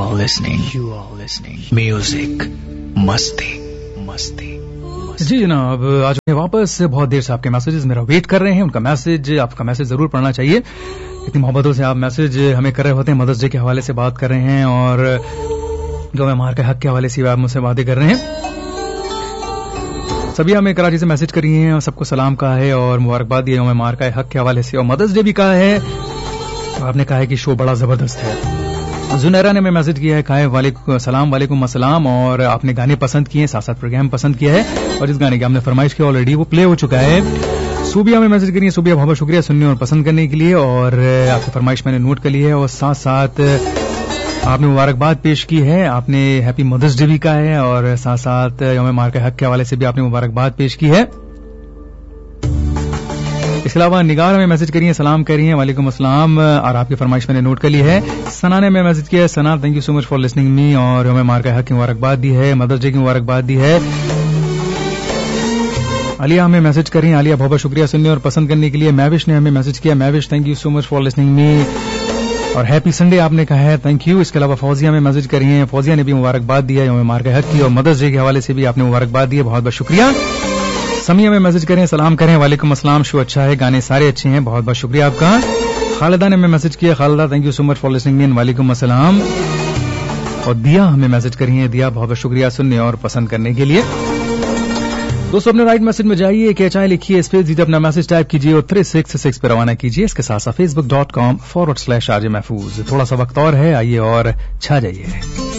listening music मस्ती मस्ती। जी जनाब, आज मैं वापस बहुत देर से आपके मैसेजेस मेरा वेट कर रहे हैं। उनका मैसेज, आपका मैसेज जरूर पढ़ना चाहिए। इतनी मोहब्बतों से आप मैसेज हमें कर रहे होते हैं। मदर्स डे के हवाले से बात कर रहे हैं और जो मैं मार के हक के हवाले से आप मुझसे बातें कर रहे हैं। सभी हमें कराची से मैसेज करी हैं और सबको सलाम कहा है और मुबारकबाद दी है मार का हक के हवाले से और मदर्स डे भी कहा है। तो आपने कहा है कि शो बड़ा जबरदस्त है। जुनैरा ने हमें मैसेज किया है, कहा है वालेकुम अस्सलाम और आपने गाने पसंद किए हैं, साथ साथ प्रोग्राम पसंद किया है और इस गाने की आपने फरमाइश की ऑलरेडी वो प्ले हो चुका है। सूबिया में मैसेज करिए। सूबिया बहुत बहुत शुक्रिया सुनने और पसंद करने के लिए और आपकी फरमाइश मैंने नोट कर ली है और साथ साथ आपने मुबारकबाद पेश की है। आपने हैप्पी मदर्स डे भी कहा है और साथ साथ यौम मार के हक के हवाले से भी आपने मुबारकबाद पेश की है। इसके अलावा निगार में मैसेज करिए, सलाम करिए, वालेकुम अस्सलाम और आपकी फरमाइश मैंने नोट कर ली है। सना ने मैं मैसेज किया है, सना thank you so much for listening me और यौम मार के हक की मुबारकबाद दी है, मदर्स डे की मुबारकबाद दी है। आलिया हमें मैसेज करिए, आलिया बहुत बहुत शुक्रिया सुनने और पसंद करने के लिए। मैविश ने हमें मैसेज किया, मैविश thank you so much for listening me और हैप्पी संडे आपने कहा है, थैंक यू। इसके अलावा फौजिया में मैसेज करिए, फौजिया ने भी मुबारकबाद दी है यौम मार के हक की और मदर्स डे के हवाले से भी आपने मुबारकबाद दी है, बहुत बहुत शुक्रिया। समिया में मैसेज करें, सलाम करें, वालेकुम अस्सलाम, शो अच्छा है, गाने सारे अच्छे हैं, बहुत बहुत शुक्रिया आपका। खालिदा ने हमें मैसेज किया, Khaleda thank you so much for listening me and वालेकुम अस्सलाम। और दिया हमें मैसेज करिए, दिया बहुत बहुत शुक्रिया सुनने और पसंद करने के लिए। दोस्तों अपने राइट मैसेज में जाइए, KHI लिखिए, स्पेस दीजिए, अपना मैसेज टाइप कीजिए और 366 पर रवाना कीजिए। इसके साथ साथ facebook.com/RJ महफूज। थोड़ा सा वक्त और है, आइए और छा जाइए।